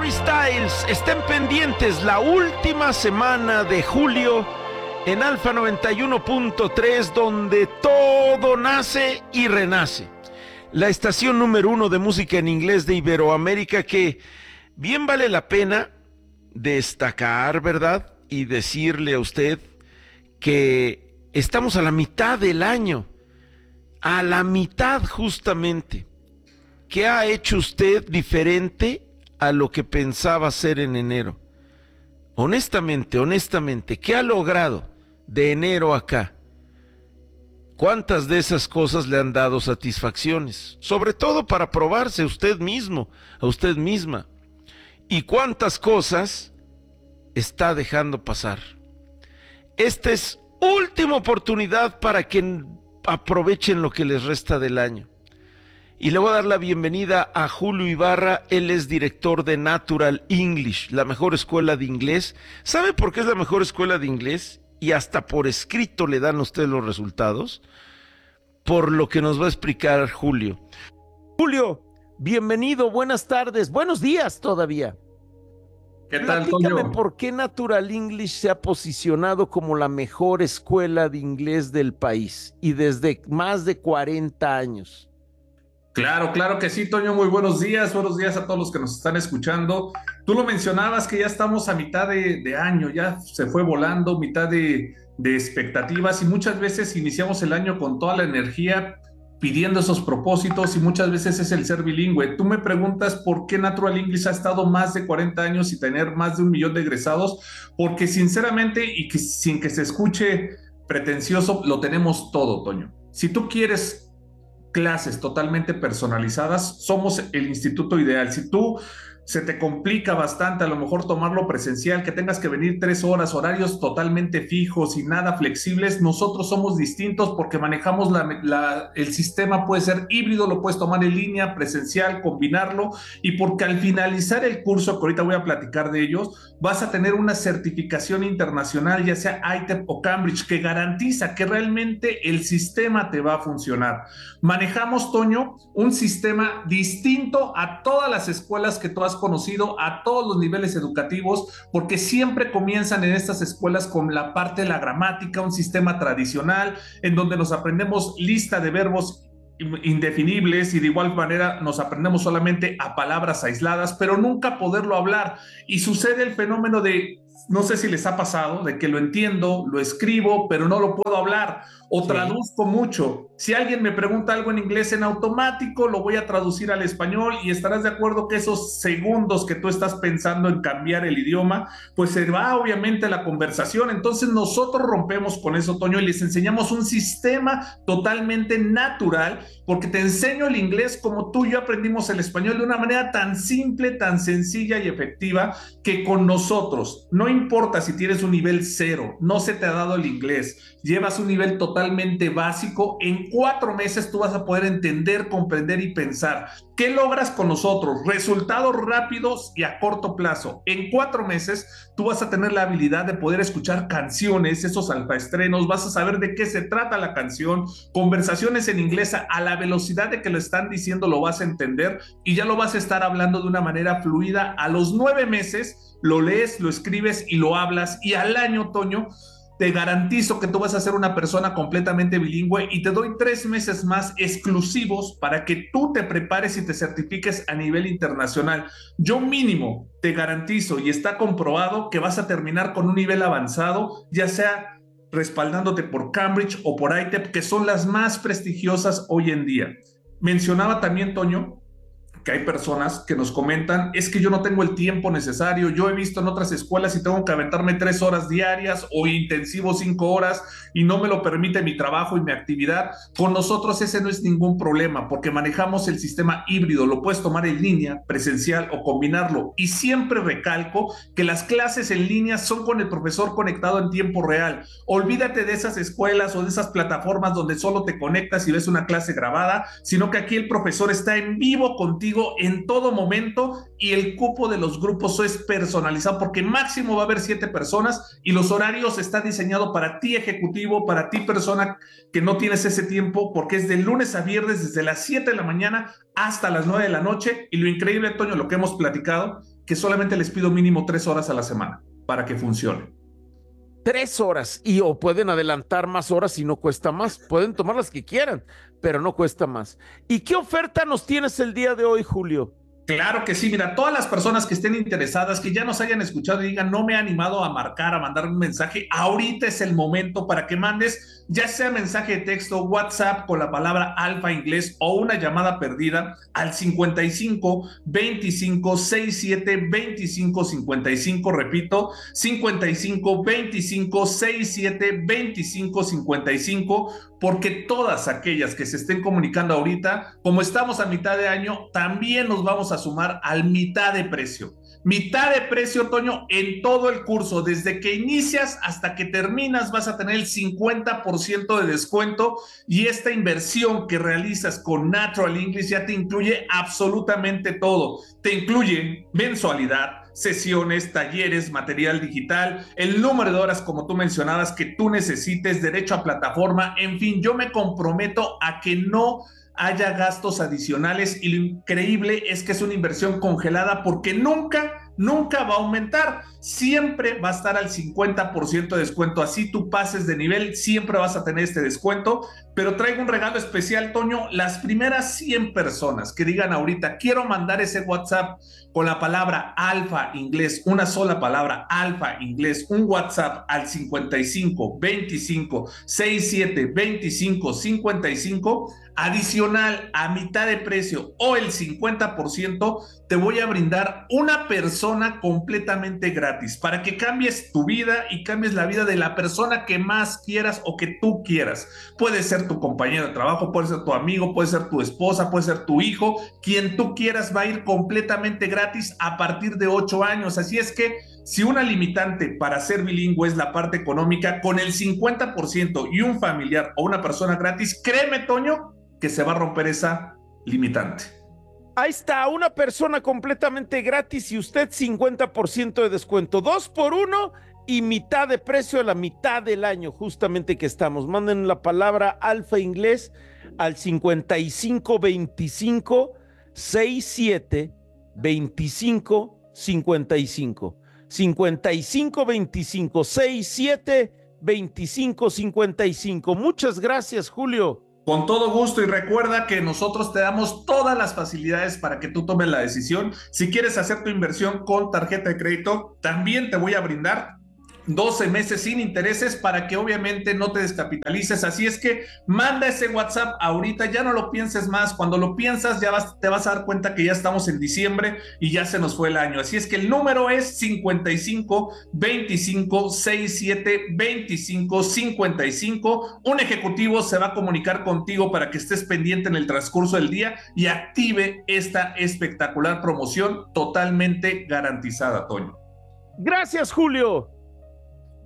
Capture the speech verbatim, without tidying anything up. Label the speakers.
Speaker 1: Harry Styles. Estén pendientes la última semana de julio en Alfa noventa y uno punto tres, donde todo nace y renace. La estación número uno de música en inglés de Iberoamérica, que bien vale la pena destacar, ¿verdad? Y decirle a usted que estamos a la mitad del año, a la mitad justamente. ¿Qué ha hecho usted diferente a lo que pensaba hacer en enero? Honestamente, honestamente, ¿qué ha logrado de enero acá? ¿Cuántas de esas cosas le han dado satisfacciones? Sobre todo para probarse a usted mismo, a usted misma. ¿Y cuántas cosas está dejando pasar? Esta es última oportunidad para que aprovechen lo que les resta del año. Y le voy a dar la bienvenida a Julio Ibarra. Él es director de Natural English, la mejor escuela de inglés. ¿Sabe por qué es la mejor escuela de inglés? Y hasta por escrito le dan a usted los resultados. Por lo que nos va a explicar Julio. Julio, bienvenido, buenas tardes, buenos días todavía.
Speaker 2: ¿Qué tal,
Speaker 1: Platícame
Speaker 2: Toño?
Speaker 1: por qué Natural English se ha posicionado como la mejor escuela de inglés del país y desde más de cuarenta años.
Speaker 2: Claro, claro que sí, Toño. Muy buenos días, buenos días a todos los que nos están escuchando. Tú lo mencionabas que ya estamos a mitad de, de año, ya se fue volando, mitad de, de expectativas, y muchas veces iniciamos el año con toda la energía pidiendo esos propósitos, y muchas veces es el ser bilingüe. Tú me preguntas por qué Natural English ha estado más de cuarenta años y tener más de un millón de egresados, porque sinceramente, y que sin que se escuche pretencioso, lo tenemos todo, Toño. Si tú quieres clases totalmente personalizadas, somos el instituto ideal. Si tú se te complica bastante a lo mejor tomarlo presencial, que tengas que venir tres horas, horarios totalmente fijos y nada flexibles, nosotros somos distintos porque manejamos la, la, el sistema. Puede ser híbrido, lo puedes tomar en línea, presencial, combinarlo, y porque al finalizar el curso, que ahorita voy a platicar de ellos, vas a tener una certificación internacional, ya sea I T E P o Cambridge, que garantiza que realmente el sistema te va a funcionar. Manejamos, Toño, un sistema distinto a todas las escuelas que tú has conocido, a todos los niveles educativos, porque siempre comienzan en estas escuelas con la parte de la gramática, un sistema tradicional en donde nos aprendemos lista de verbos indefinibles, y de igual manera nos aprendemos solamente a palabras aisladas, pero nunca poderlo hablar. Y sucede el fenómeno de, no sé si les ha pasado, de que lo entiendo, lo escribo, pero no lo puedo hablar, o sí. Traduzco mucho. Si alguien me pregunta algo en inglés, en automático lo voy a traducir al español, y estarás de acuerdo que esos segundos que tú estás pensando en cambiar el idioma, pues se va obviamente la conversación. Entonces nosotros rompemos con eso, Toño, y les enseñamos un sistema totalmente natural, porque te enseño el inglés como tú y yo aprendimos el español, de una manera tan simple, tan sencilla y efectiva, que con nosotros, no importa si tienes un nivel cero, no se te ha dado el inglés, llevas un nivel totalmente básico, en cuatro meses tú vas a poder entender, comprender y pensar. ¿Qué logras con nosotros? Resultados rápidos y a corto plazo. En cuatro meses tú vas a tener la habilidad de poder escuchar canciones, esos alfaestrenos, vas a saber de qué se trata la canción, conversaciones en inglés a la velocidad de que lo están diciendo, lo vas a entender, y ya lo vas a estar hablando de una manera fluida. A los nueve meses lo lees, lo escribes y lo hablas, y al año, Toño, te garantizo que tú vas a ser una persona completamente bilingüe, y te doy tres meses más exclusivos para que tú te prepares y te certifiques a nivel internacional. Yo mínimo te garantizo, y está comprobado, que vas a terminar con un nivel avanzado, ya sea respaldándote por Cambridge o por I T E P, que son las más prestigiosas hoy en día. Mencionaba también, Toño, que hay personas que nos comentan, es que yo no tengo el tiempo necesario, yo he visto en otras escuelas y tengo que aventarme tres horas diarias o intensivo cinco horas y no me lo permite mi trabajo y mi actividad. Con nosotros ese no es ningún problema, porque manejamos el sistema híbrido, lo puedes tomar en línea, presencial o combinarlo, y siempre recalco que las clases en línea son con el profesor conectado en tiempo real. Olvídate de esas escuelas o de esas plataformas donde solo te conectas y ves una clase grabada, sino que aquí el profesor está en vivo contigo en todo momento, y el cupo de los grupos es personalizado, porque máximo va a haber siete personas, y los horarios están diseñados para ti ejecutivo, para ti persona que no tienes ese tiempo, porque es de lunes a viernes desde las siete de la mañana hasta las nueve de la noche. Y lo increíble, Toño, lo que hemos platicado, que solamente les pido mínimo tres horas a la semana para que funcione.
Speaker 1: Tres horas, y o pueden adelantar más horas y no cuesta más. Pueden tomar las que quieran, pero no cuesta más. ¿Y qué oferta nos tienes el día de hoy, Julio?
Speaker 2: Claro que sí, mira, todas las personas que estén interesadas, que ya nos hayan escuchado y digan, no me he animado a marcar, a mandar un mensaje, ahorita es el momento para que mandes, ya sea mensaje de texto, WhatsApp con la palabra Alfa Inglés o una llamada perdida al cincuenta y cinco, veinticinco, sesenta y siete, veinticinco, cincuenta y cinco, repito, cincuenta y cinco, veinticinco, sesenta y siete, veinticinco, cincuenta y cinco, porque todas aquellas que se estén comunicando ahorita, como estamos a mitad de año, también nos vamos a sumar al mitad de precio. Mitad de precio, Toño, en todo el curso. Desde que inicias hasta que terminas vas a tener el cincuenta por ciento de descuento y esta inversión que realizas con Natural English ya te incluye absolutamente todo. Te incluye mensualidad, sesiones, talleres, material digital, el número de horas, como tú mencionabas, que tú necesites, derecho a plataforma, en fin, yo me comprometo a que no haya gastos adicionales y lo increíble es que es una inversión congelada porque nunca, nunca va a aumentar. Siempre va a estar al cincuenta por ciento de descuento. Así tú pases de nivel, siempre vas a tener este descuento. Pero traigo un regalo especial, Toño. Las primeras cien personas que digan ahorita, quiero mandar ese WhatsApp con la palabra Alfa Inglés, una sola palabra, Alfa Inglés, un WhatsApp al cincuenta y cinco, veinticinco, sesenta y siete, veinticinco, cincuenta y cinco, adicional a mitad de precio o el cincuenta por ciento, te voy a brindar una persona completamente gratis para que cambies tu vida y cambies la vida de la persona que más quieras o que tú quieras. Puede ser tu compañero de trabajo, puede ser tu amigo, puede ser tu esposa, puede ser tu hijo, quien tú quieras va a ir completamente gratis a partir de ocho años. Así es que si una limitante para ser bilingüe es la parte económica, con el cincuenta por ciento y un familiar o una persona gratis, créeme, Toño, que se va a romper esa limitante.
Speaker 1: Ahí está, una persona completamente gratis y usted cincuenta por ciento de descuento, dos por uno y mitad de precio a la mitad del año justamente que estamos. Manden la palabra Alfa Inglés al cincuenta y cinco, veinticinco, sesenta y siete, veinticinco, cincuenta y cinco. cincuenta y cinco, veinticinco, sesenta y siete, veinticinco, cincuenta y cinco. Muchas gracias, Julio.
Speaker 2: Con todo gusto, y recuerda que nosotros te damos todas las facilidades para que tú tomes la decisión. Si quieres hacer tu inversión con tarjeta de crédito, también te voy a brindar doce meses sin intereses para que obviamente no te descapitalices. Así es que manda ese WhatsApp ahorita, ya no lo pienses más. Cuando lo piensas ya vas, te vas a dar cuenta que ya estamos en diciembre y ya se nos fue el año. Así es que el número es cincuenta y cinco, veinticinco, sesenta y siete, veinticinco, cincuenta y cinco. Un ejecutivo se va a comunicar contigo para que estés pendiente en el transcurso del día y active esta espectacular promoción totalmente garantizada, Toño.
Speaker 1: Gracias, Julio.